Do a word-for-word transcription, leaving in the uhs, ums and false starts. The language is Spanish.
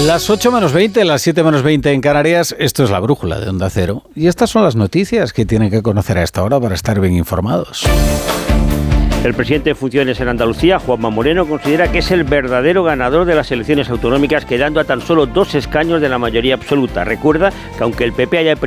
Las ocho menos veinte, las siete menos veinte en Canarias, esto es La Brújula de Onda Cero. Y estas son las noticias que tienen que conocer a esta hora para estar bien informados. El presidente de funciones en Andalucía, Juanma Moreno, considera que es el verdadero ganador de las elecciones autonómicas, quedando a tan solo dos escaños de la mayoría absoluta. Recuerda que aunque el P P haya